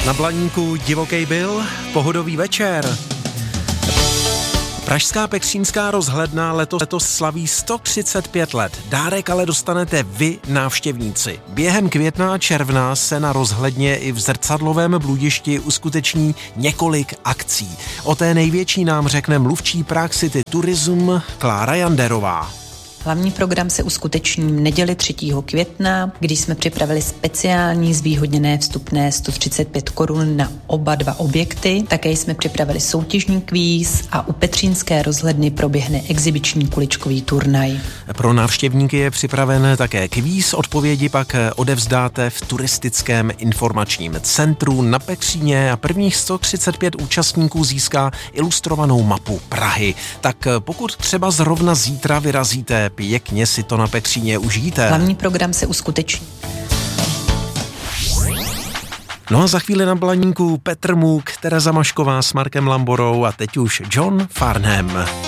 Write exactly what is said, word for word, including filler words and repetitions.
Na Blaníku divoký byl, pohodový večer. Pražská Pekřínská rozhledna letos, letos slaví sto třicet pět let. Dárek ale dostanete vy, návštěvníci. Během května a června se na rozhledně i v Zrcadlovém Bludišti uskuteční několik akcí. O té největší nám řekne mluvčí Prague City Tourism Klára Janderová. Hlavní program se uskuteční v neděli třetího května, kdy jsme připravili speciální zvýhodněné vstupné sto třicet pět korun na oba dva objekty. Také jsme připravili soutěžní kvíz a u Petřínské rozhledny proběhne exibiční kuličkový turnaj. Pro návštěvníky je připraven také kvíz, odpovědi pak odevzdáte v turistickém informačním centru na Petříně a prvních sto třicet pět účastníků získá ilustrovanou mapu Prahy. Tak pokud třeba zrovna zítra vyrazíte, pěkně si to na Petříně užijte. Hlavní program se uskuteční. No a za chvíli na Blaníku Petr Můk, Tereza Mašková s Markem Lamborou a teď už John Farnham.